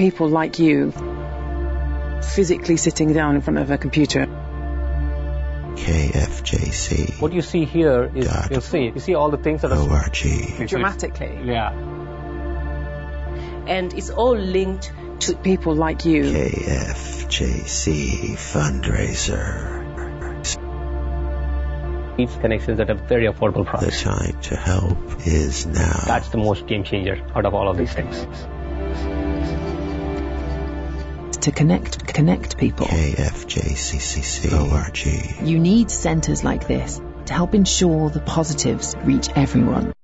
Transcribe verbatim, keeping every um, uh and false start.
people like you physically sitting down in front of a computer. K F J C. What you see here is, Dot you'll see, you see all the things that are... O R G. Dramatically. Yeah. And it's all linked To people like you. K F J C fundraiser. These connections at a very affordable The price. time to help is now. That's the most game changer out of all of these things. To connect, connect people. K F J C C C O R G. You need centres like this to help ensure the positives reach everyone.